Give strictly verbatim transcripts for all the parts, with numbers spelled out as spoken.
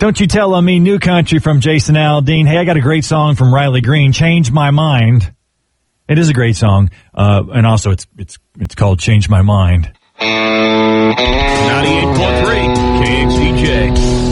Don't You Tell On Me, New Country from Jason Aldean. Hey, I got a great song from Riley Green, Change My Mind. It is a great song, uh, and also it's it's it's called Change My Mind. ninety-eight point three K X D J.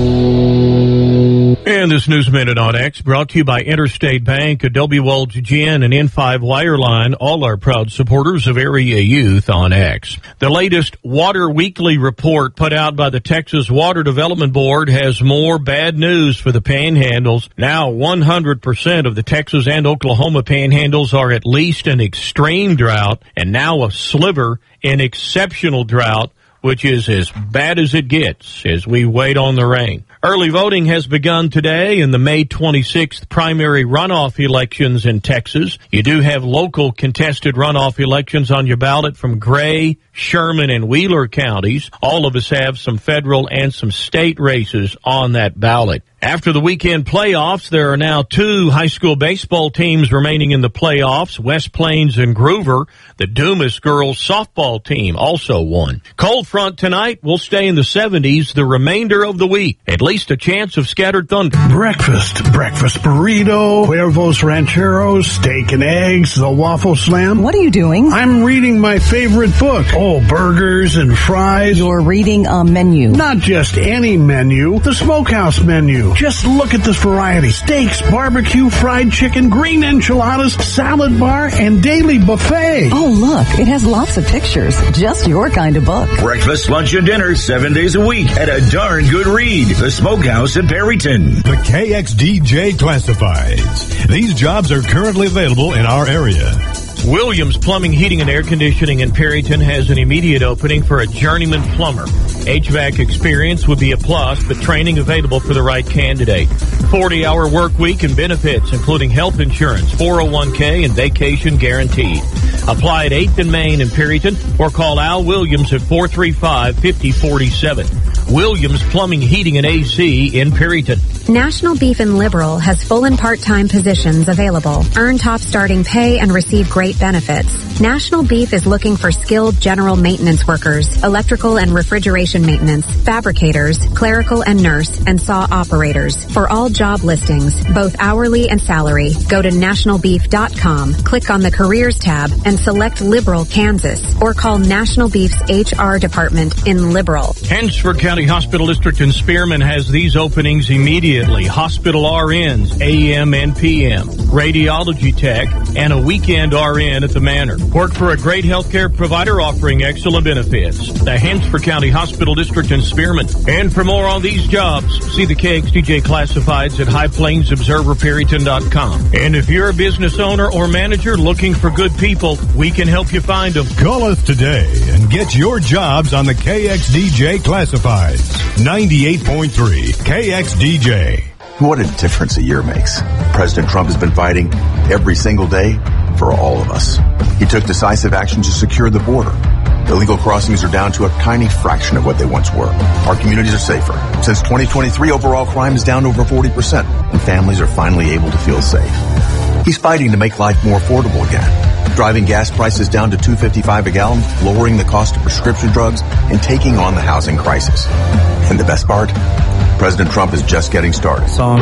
And this News Minute on X brought to you by Interstate Bank, Adobe Walls Gin, and N five Wireline, all are proud supporters of Area Youth on X. The latest Water Weekly report put out by the Texas Water Development Board has more bad news for the panhandles. Now one hundred percent of the Texas and Oklahoma panhandles are at least in extreme drought, and now a sliver in exceptional drought, which is as bad as it gets as we wait on the rain. Early voting has begun today in the May twenty-sixth primary runoff elections in Texas. You do have local contested runoff elections on your ballot from Gray, Sherman, and Wheeler counties. All of us have some federal and some state races on that ballot. After the weekend playoffs, there are now two high school baseball teams remaining in the playoffs, West Plains and Groover. The Dumas girls softball team also won. Cold front tonight will stay in the seventies the remainder of the week. At least a chance of scattered thunder. Breakfast, breakfast burrito, Cuervo's Rancheros, steak and eggs, the waffle slam. What are you doing? I'm reading my favorite book. Oh, burgers and fries. You're reading a menu. Not just any menu, the Smokehouse menu. Just look at this variety. Steaks, barbecue, fried chicken, green enchiladas, salad bar, and daily buffet. Oh, look, it has lots of pictures. Just your kind of book. Breakfast, lunch, and dinner seven days a week at a darn good read. The Smokehouse in Perryton. The K X D J Classifieds. These jobs are currently available in our area. Williams Plumbing, Heating, and Air Conditioning in Perryton has an immediate opening for a journeyman plumber. H V A C experience would be a plus, but training available for the right candidate. forty-hour work week and benefits, including health insurance, four oh one k, and vacation guaranteed. Apply at eighth and Main in Perryton or call Al Williams at four three five, five oh four seven. Williams Plumbing, Heating, and A C in Perryton. National Beef and Liberal has full and part-time positions available. Earn top starting pay and receive great benefits. National Beef is looking for skilled general maintenance workers, electrical and refrigeration maintenance, fabricators, clerical and nurse, and saw operators. For all job listings, both hourly and salary, go to national beef dot com, click on the Careers tab, and select Liberal, Kansas, or call National Beef's H R department in Liberal. Hansford County Hospital District in Spearman has these openings immediately. Hospital R Ns, A M and P M, radiology tech, and a weekend R N at the Manor. Work for a great healthcare provider offering excellent benefits. The Hansford County Hospital District in Spearman. And for more on these jobs, see the K X D J Classifieds at high plains observer perryton dot com. And if you're a business owner or manager looking for good people, we can help you find them. Call us today and get your jobs on the K X D J Classifieds. ninety-eight point three K X D J. What a difference a year makes. President Trump has been fighting every single day for all of us. He took decisive action to secure the border. Illegal crossings are down to a tiny fraction of what they once were. Our communities are safer. Since twenty twenty-three, overall crime is down over forty percent, and families are finally able to feel safe. He's fighting to make life more affordable again, driving gas prices down to two dollars and fifty-five cents a gallon, lowering the cost of prescription drugs, and taking on the housing crisis. And the best part? President Trump is just getting started. Song.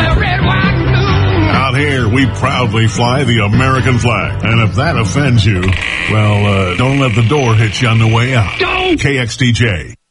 Out here, we proudly fly the American flag. And if that offends you, well, uh, don't let the door hit you on the way out. Don't! K X D J.